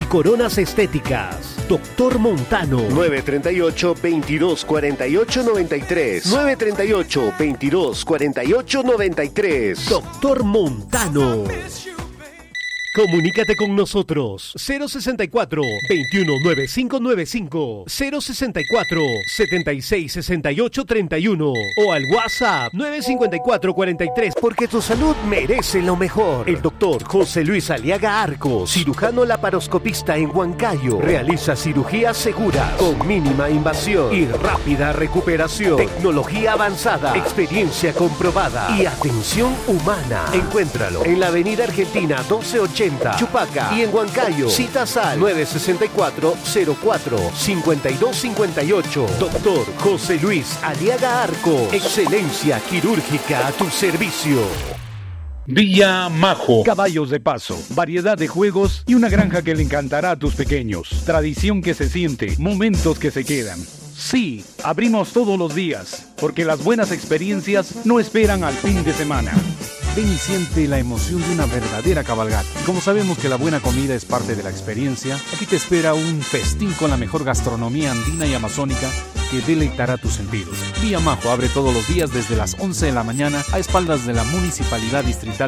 coronas estéticas. Doctor Montano. 938-2248-93. 938-2248-93. Doctor Montano. Comunícate con nosotros 064-219595, 064-766831 o al WhatsApp 954-43, porque tu salud merece lo mejor. El doctor José Luis Aliaga Arcos, cirujano laparoscopista en Huancayo, realiza cirugías seguras con mínima invasión y rápida recuperación, tecnología avanzada, experiencia comprobada y atención humana. Encuéntralo en la Avenida Argentina 1280 Chupaca y en Huancayo. Citas al 964-04-5258. Doctor José Luis Aliaga Arco. Excelencia quirúrgica a tu servicio. Villa Majo. Caballos de paso, variedad de juegos y una granja que le encantará a tus pequeños. Tradición que se siente, momentos que se quedan. Sí, abrimos todos los días, porque las buenas experiencias no esperan al fin de semana. Ven y siente la emoción de una verdadera cabalgata. Y como sabemos que la buena comida es parte de la experiencia, aquí te espera un festín con la mejor gastronomía andina y amazónica que deleitará tus sentidos. Villa Majo abre todos los días desde las 11 de la mañana a espaldas de la Municipalidad Distrital